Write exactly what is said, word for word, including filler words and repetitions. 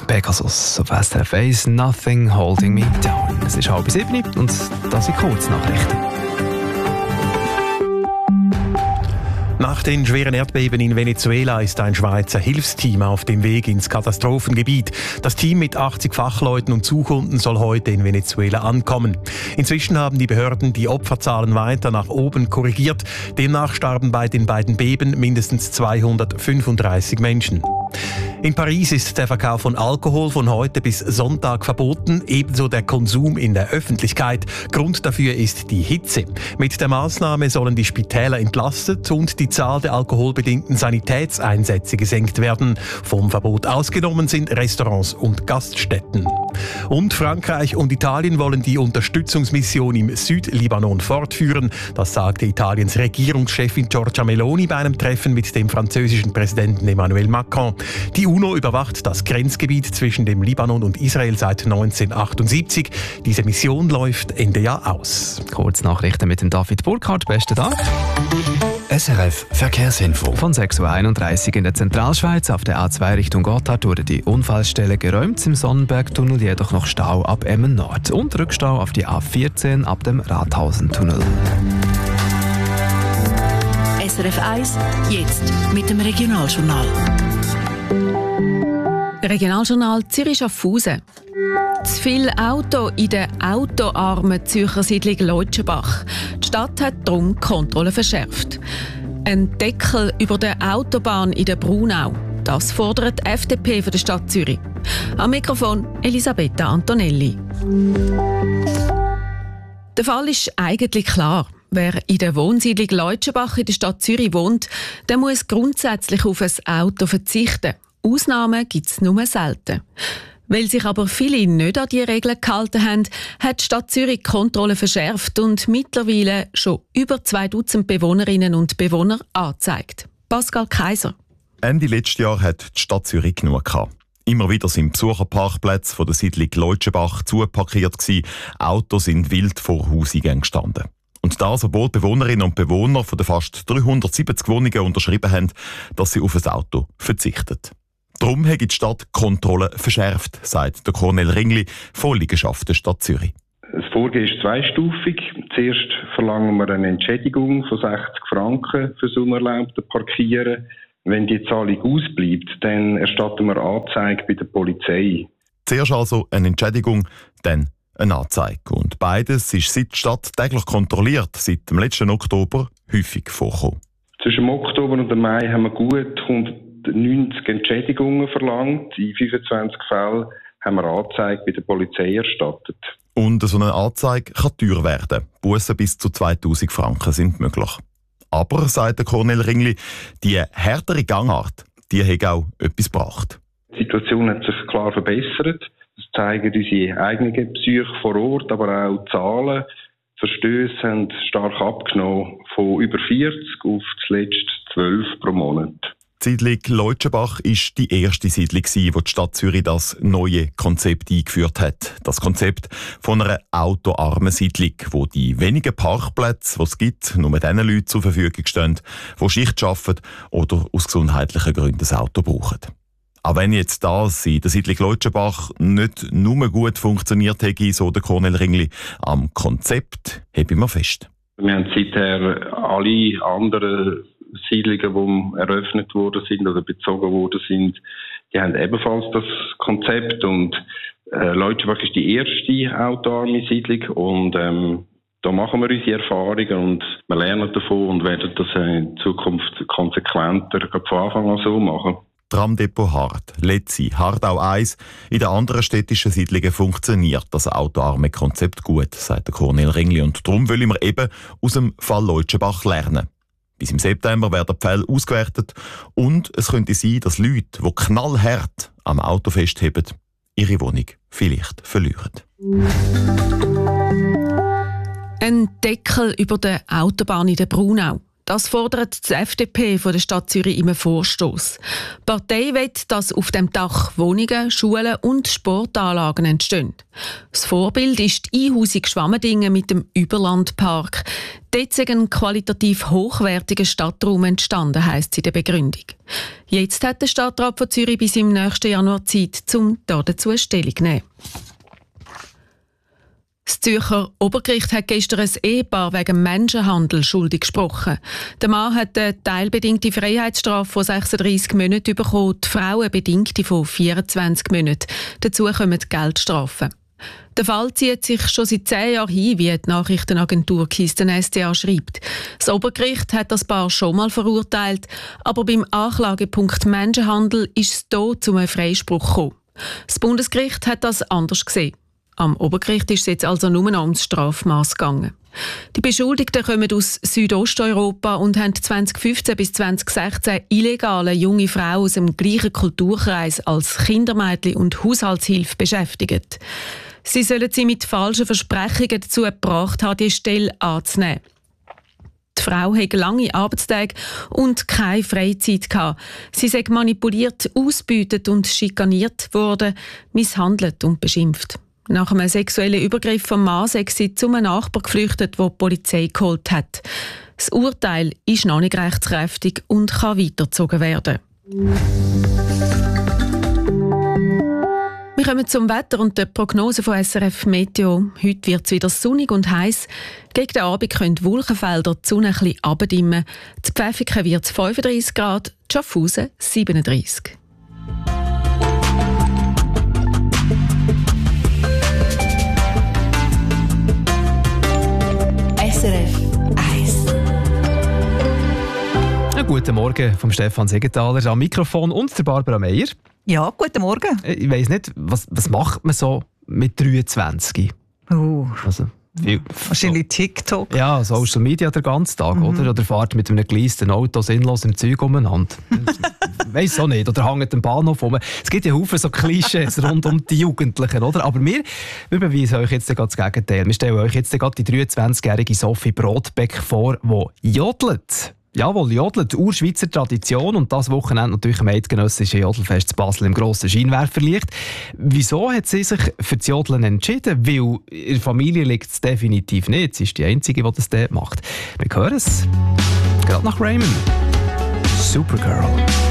Pegasus auf S R F eins, Nothing Holding Me Down. Es ist halb sieben und das sind Kurznachrichten. Nach den schweren Erdbeben in Venezuela ist ein Schweizer Hilfsteam auf dem Weg ins Katastrophengebiet. Das Team mit achtzig Fachleuten und Suchhunden soll heute in Venezuela ankommen. Inzwischen haben die Behörden die Opferzahlen weiter nach oben korrigiert. Demnach starben bei den beiden Beben mindestens zweihundertfünfunddreißig Menschen. In Paris ist der Verkauf von Alkohol von heute bis Sonntag verboten, ebenso der Konsum in der Öffentlichkeit. Grund dafür ist die Hitze. Mit der Maßnahme sollen die Spitäler entlastet und die Zahl der alkoholbedingten Sanitätseinsätze gesenkt werden. Vom Verbot ausgenommen sind Restaurants und Gaststätten. Und Frankreich und Italien wollen die Unterstützungsmission im Südlibanon fortführen. Das sagte Italiens Regierungschefin Giorgia Meloni bei einem Treffen mit dem französischen Präsidenten Emmanuel Macron. Die UNO überwacht das Grenzgebiet zwischen dem Libanon und Israel seit neunzehnhundertachtundsiebzig. Diese Mission läuft Ende Jahr aus. Kurznachrichten mit dem David Burkhardt. Besten Dank. S R F Verkehrsinfo. Von sechs Uhr einunddreißig in der Zentralschweiz auf der A zwei Richtung Gotthard wurde die Unfallstelle geräumt, im Sonnenbergtunnel jedoch noch Stau ab Emmen Nord und Rückstau auf die A vierzehn ab dem Rathausentunnel. S R F eins, jetzt mit dem Regionaljournal. Regionaljournal Zürich-Schaffhausen. Zu viel Auto in der autoarmen Zürcher Siedlung Leutschenbach. Die Stadt hat darum die Kontrolle verschärft. Ein Deckel über der Autobahn in der Braunau. Das fordert die F D P für die Stadt Zürich. Am Mikrofon Elisabetta Antonelli. Der Fall ist eigentlich klar. Wer in der Wohnsiedlung Leutschenbach in der Stadt Zürich wohnt, der muss grundsätzlich auf ein Auto verzichten. Ausnahmen gibt es nur selten. Weil sich aber viele nicht an die Regeln gehalten haben, hat die Stadt Zürich die Kontrolle verschärft und mittlerweile schon über zwei Dutzend Bewohnerinnen und Bewohner angezeigt. Pascal Kaiser. Ende letztes Jahr hat die Stadt Zürich genug gehabt. Immer wieder sind Besucherparkplätze von der Siedlung Leutschenbach zuparkiert gewesen. Autos sind wild vor Hauseingängen gestanden. Und das, obwohl Bewohnerinnen und Bewohner von den fast dreihundertsiebzig Wohnungen unterschrieben haben, dass sie auf ein Auto verzichten. Darum hat die Stadt die Kontrolle verschärft, sagt der Cornel Ringli von Liegenschaften Stadt Zürich. Das Vorgehen ist zweistufig. Zuerst verlangen wir eine Entschädigung von sechzig Franken für das unerlaubte Parkieren. Wenn die Zahlung ausbleibt, dann erstatten wir Anzeige bei der Polizei. Zuerst also eine Entschädigung, dann eine Anzeige. Und beides ist seit die Stadt täglich kontrolliert, seit dem letzten Oktober häufig vorgekommen. Zwischen dem Oktober und dem Mai haben wir gut hundertneunzig Entschädigungen verlangt. In fünfundzwanzig Fällen haben wir Anzeige bei der Polizei erstattet. Und so eine Anzeige kann teuer werden. Bussen bis zu zweitausend Franken sind möglich. Aber, sagt der Cornel Ringli, die härtere Gangart, die hat auch etwas gebracht. Die Situation hat sich klar verbessert. Das zeigen unsere eigenen Psyche vor Ort, aber auch die Zahlen. Die Verstöße haben stark abgenommen, von über vierzig auf zuletzt zwölf pro Monat. Die Siedlung Leutschenbach war die erste Siedlung, wo die Stadt Zürich das neue Konzept eingeführt hat. Das Konzept von einer autoarmen Siedlung, wo die wenigen Parkplätze, die es gibt, nur den Leuten zur Verfügung stehen, die Schicht arbeiten oder aus gesundheitlichen Gründen ein Auto brauchen. Auch wenn jetzt das in der Siedlung Leutschenbach nicht nur gut funktioniert hätte, so der Cornel Ringli, am Konzept heben wir fest. Wir haben seither alle anderen Siedlungen, die eröffnet worden sind oder bezogen worden sind, die haben ebenfalls das Konzept. Und äh, Leutschenbach ist die erste autoarme Siedlung und ähm, da machen wir unsere Erfahrungen und wir lernen davon und werden das in Zukunft konsequenter von Anfang an so machen. Tramdepot Hart, Letzi, Hardau eins. In den anderen städtischen Siedlungen funktioniert das autoarme Konzept gut, sagt der Cornel Ringli. Und darum wollen wir eben aus dem Fall Leutschenbach lernen. Bis im September werden die Fälle ausgewertet und es könnte sein, dass Leute, die knallhart am Auto festheben, ihre Wohnung vielleicht verlieren. Ein Deckel über der Autobahn in der Braunau. Das fordert die F D P von der Stadt Zürich im Vorstoss. Die Partei will, dass auf dem Dach Wohnungen, Schulen und Sportanlagen entstehen. Das Vorbild ist die Einhausung Schwammendingen mit dem Überlandpark. Dort ist ein qualitativ hochwertiger Stadtraum entstanden, heisst es in der Begründung. Jetzt hat der Stadtrat von Zürich bis im nächsten Januar Zeit, um dazu Stellung zu nehmen. Das Zürcher Obergericht hat gestern ein Ehepaar wegen Menschenhandel schuldig gesprochen. Der Mann hat eine teilbedingte Freiheitsstrafe von sechsunddreissig Monaten bekommen, die Frau eine bedingte von vierundzwanzig Monaten. Dazu kommen Geldstrafen. Der Fall zieht sich schon seit zehn Jahren hin, wie die Nachrichtenagentur Kisten S D A schreibt. Das Obergericht hat das Paar schon mal verurteilt, aber beim Anklagepunkt Menschenhandel ist es hier zu einem Freispruch gekommen. Das Bundesgericht hat das anders gesehen. Am Obergericht ist es jetzt also nur noch ums Strafmaß gegangen. Die Beschuldigten kommen aus Südosteuropa und haben zweitausendfünfzehn bis zweitausendsechzehn illegale junge Frauen aus dem gleichen Kulturkreis als Kindermädchen und Haushaltshilfe beschäftigt. Sie sollen sie mit falschen Versprechungen dazu gebracht haben, die Stelle anzunehmen. Die Frau hatte lange Arbeitstage und keine Freizeit gehabt. Sie sei manipuliert, ausgebeutet und schikaniert worden, misshandelt und beschimpft. Nach einem sexuellen Übergriff vom Mann sei sie zu einem Nachbar geflüchtet, der die Polizei geholt hat. Das Urteil ist noch nicht rechtskräftig und kann weitergezogen werden. Wir kommen zum Wetter und der Prognose von S R F Meteo. Heute wird es wieder sonnig und heiß. Gegen den Abend können die Wolkenfelder die Sonne ein bisschen abdimmen. In Pfäffiken wird es fünfunddreissig Grad, in Schaffhausen siebenunddreissig. S R F eins. Guten Morgen vom Stefan Segenthaler am Mikrofon und der Barbara Meier. Ja, guten Morgen. Ich weiss nicht, was, was macht man so mit dreiundzwanzig? Uh, Also, viel, wahrscheinlich TikTok. Ja, Social Media den ganzen Tag, mhm. oder? Oder fahrt mit einem geleasten Auto sinnlos im Zeug umeinander. Weiss auch nicht. Oder hängt am Bahnhof rum. Es gibt ja Haufen so Klischees rund um die Jugendlichen, oder? Aber wir, wir beweisen euch jetzt gerade das Gegenteil. Wir stellen euch jetzt gerade die dreiundzwanzigjährige Sophie Brodbeck vor, die jodelt. Jawohl, jodelt, Urschweizer Tradition und das Wochenende natürlich am eidgenössischen Jodelfest in Basel im grossen Scheinwerferlicht. Wieso hat sie sich für das Jodeln entschieden? Weil in der Familie liegt es definitiv nicht. Sie ist die Einzige, die das dort macht. Wir hören es. Gerade nach Raymond. Supergirl.